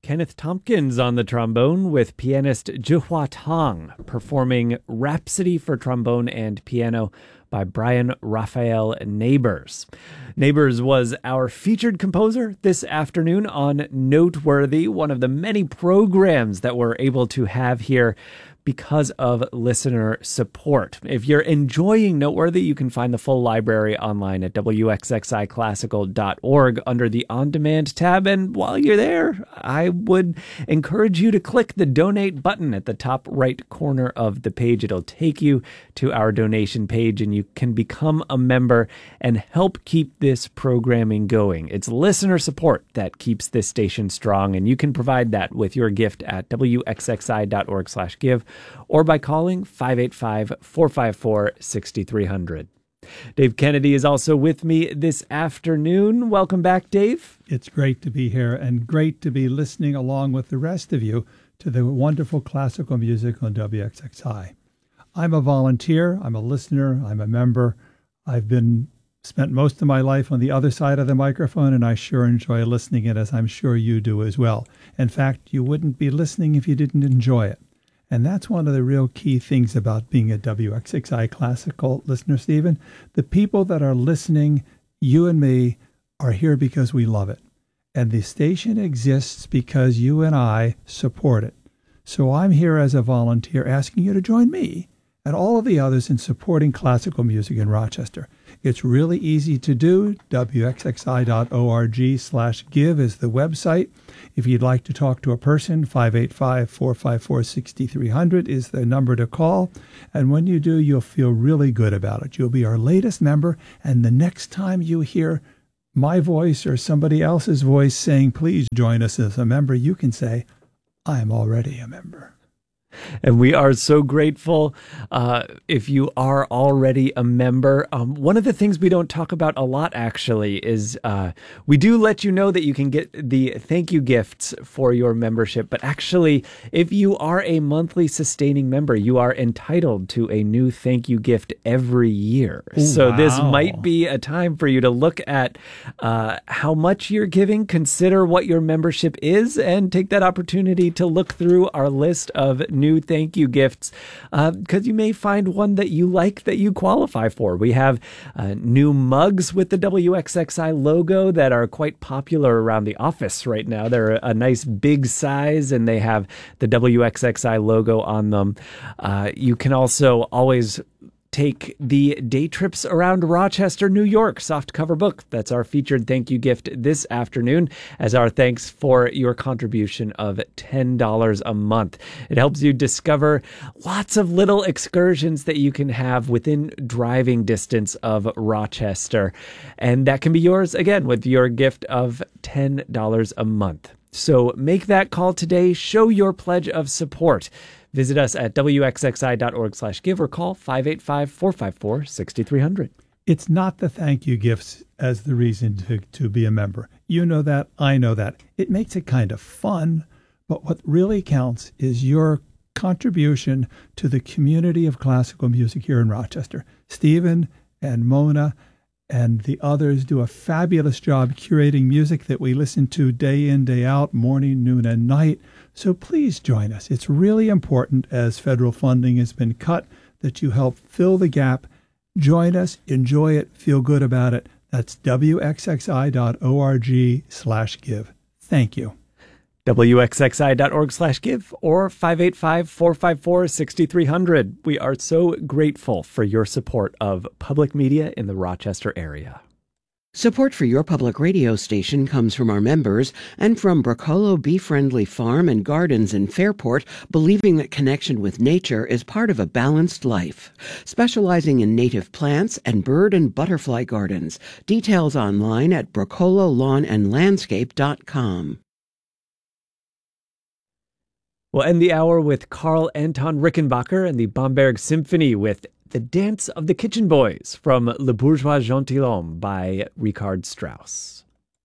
Kenneth Tompkins on the trombone with pianist Zhihua Tang performing Rhapsody for Trombone and Piano by Brian Raphael Neighbors. Neighbors was our featured composer this afternoon on Noteworthy, one of the many programs that we're able to have here because of listener support. If you're enjoying Noteworthy, you can find the full library online at wxxiclassical.org under the On Demand tab. And while you're there, I would encourage you to click the donate button at the top right corner of the page. It'll take you to our donation page and you can become a member and help keep this programming going. It's listener support that keeps this station strong, and you can provide that with your gift at wxxi.org/give. or by calling 585-454-6300. Dave Kennedy is also with me this afternoon. Welcome back, Dave. It's great to be here and great to be listening along with the rest of you to the wonderful classical music on WXXI. I'm a volunteer, I'm a listener, I'm a member. I've spent most of my life on the other side of the microphone, and I sure enjoy listening it, as I'm sure you do as well. In fact, you wouldn't be listening if you didn't enjoy it. And that's one of the real key things about being a WXXI classical listener, Stephen. The people that are listening, you and me, are here because we love it. And the station exists because you and I support it. So I'm here as a volunteer asking you to join me and all of the others in supporting classical music in Rochester. It's really easy to do. wxxi.org/give is the website. If you'd like to talk to a person, 585-454-6300 is the number to call. And when you do, you'll feel really good about it. You'll be our latest member, and the next time you hear my voice or somebody else's voice saying, please join us as a member, you can say, I'm already a member. And we are so grateful if you are already a member. One of the things we don't talk about a lot, actually, is we do let you know that you can get the thank you gifts for your membership. But actually, if you are a monthly sustaining member, you are entitled to a new thank you gift every year. Ooh, so wow. This might be a time for you to look at how much you're giving, consider what your membership is, and take that opportunity to look through our list of new thank you gifts, because you may find one that you like that you qualify for. We have new mugs with the WXXI logo that are quite popular around the office right now. They're a nice big size and they have the WXXI logo on them. You can also always take the day trips around Rochester, New York softcover book. That's our featured thank you gift this afternoon as our thanks for your contribution of $10 a month. It helps you discover lots of little excursions that you can have within driving distance of Rochester. And that can be yours, again, with your gift of $10 a month. So make that call today. Show your pledge of support. Visit us at wxxi.org/give or call 585-454-6300. It's not the thank you gifts as the reason to be a member. You know that. I know that. It makes it kind of fun. But what really counts is your contribution to the community of classical music here in Rochester. Stephen and Mona and the others do a fabulous job curating music that we listen to day in, day out, morning, noon, and night. So please join us. It's really important, as federal funding has been cut, that you help fill the gap. Join us, enjoy it, feel good about it. That's wxxi.org/give. Thank you. wxxi.org/give or 585-454-6300. We are so grateful for your support of public media in the Rochester area. Support for your public radio station comes from our members and from Bracolo Bee Friendly Farm and Gardens in Fairport, believing that connection with nature is part of a balanced life. Specializing in native plants and bird and butterfly gardens. Details online at bracololawnandlandscape.com. We'll end the hour with Carl Anton Rickenbacker and the Bamberg Symphony with The Dance of the Kitchen Boys from Le Bourgeois Gentilhomme by Richard Strauss.